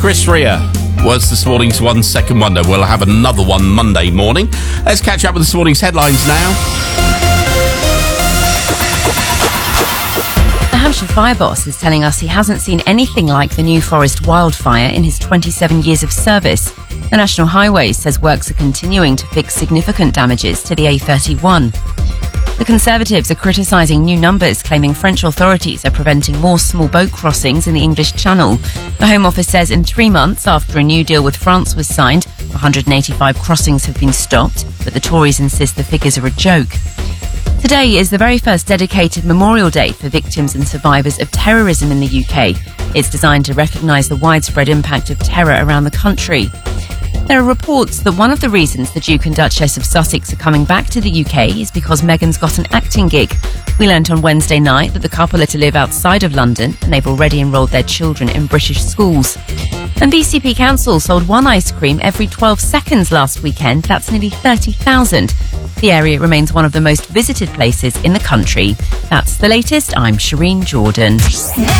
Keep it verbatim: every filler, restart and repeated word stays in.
Chris Rea was this morning's One Second Wonder. We'll have another one Monday morning. Let's catch up with this morning's headlines now. The Hampshire fire boss is telling us he hasn't seen anything like the New Forest wildfire in his twenty-seven years of service. The National Highways says works are continuing to fix significant damages to the A thirty-one. The Conservatives are criticising new numbers, claiming French authorities are preventing more small boat crossings in the English Channel. The Home Office says in three months after a new deal with France was signed, one hundred eighty-five crossings have been stopped, but the Tories insist the figures are a joke. Today is the very first dedicated Memorial Day for victims and survivors of terrorism in the U K. It's designed to recognise the widespread impact of terror around the country. There are reports that one of the reasons the Duke and Duchess of Sussex are coming back to the U K is because Meghan's got an acting gig. We learnt on Wednesday night that the couple are to live outside of London and they've already enrolled their children in British schools. And B C P Council sold one ice cream every twelve seconds last weekend. That's nearly thirty thousand. The area remains one of the most visited places in the country. That's the latest. I'm Shireen Jordan.